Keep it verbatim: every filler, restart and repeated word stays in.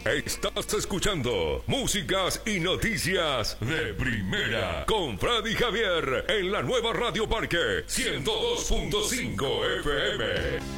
Estás escuchando Músicas y Noticias de Primera con Freddy Javier en la nueva Radio Parque ciento dos punto cinco F M.